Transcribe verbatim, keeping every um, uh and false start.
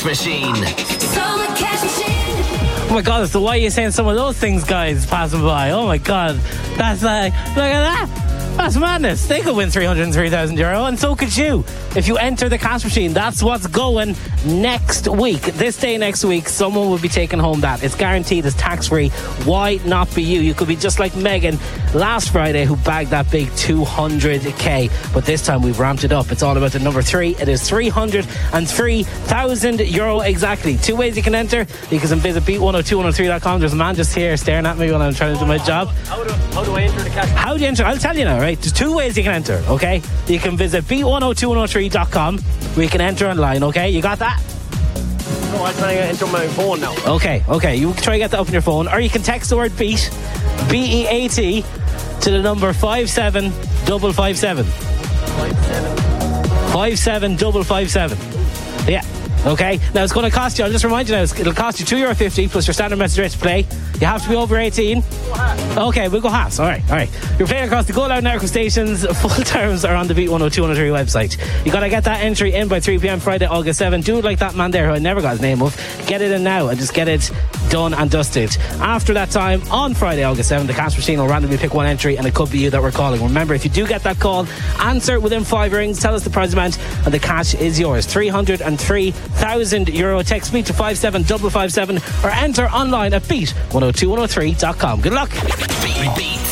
Cash Machine. Summer Cash Machine. Oh my God, so why are you saying some of those things, guys, passing by? Oh my God, that's like, look at that. That's madness. They could win three hundred three thousand euro, and so could you. If you enter the cash machine, that's what's going next week. This day next week, someone will be taking home that. It's guaranteed, it's tax-free. Why not be you? You could be just like Megan last Friday, who bagged that big two hundred k. But this time we've ramped it up. It's all about the number three. It is three hundred three thousand euro exactly. Two ways you can enter. You can visit beat one oh two one oh three dot com. There's a man just here staring at me when I'm trying to do my job. How do, how do I enter the cash? How do you enter? I'll tell you now, right? There's two ways you can enter, okay? You can visit beat one oh two one oh three dot com, where you can enter online, okay? You got that? No, I'm trying to enter my phone now. Okay, okay. You try to get that up on your phone, or you can text the word beat, B E A T, to the number five seven five five seven. Five seven. five seven five five seven. Yeah. Okay, now it's going to cost you, I'll just remind you now, it'll cost you two euro fifty plus your standard message rate to play. You have to be over eighteen. Okay, we'll go halves. Alright, alright. You're playing across the Go Loud Network stations. Full terms are on the Beat one oh two one oh three website. You got to get that entry in by three p.m. Friday, August seventh. Do it like that man there who I never got his name of. Get it in now and just get it done and dusted. After that time, on Friday, August seventh, the cash machine will randomly pick one entry, and it could be you that we're calling. Remember, if you do get that call, answer it within five rings, tell us the prize amount, and the cash is yours. three hundred three thousand euro. Text me to five seven five five seven or enter online at beat one oh two one oh three dot com. Good luck. Beat, beat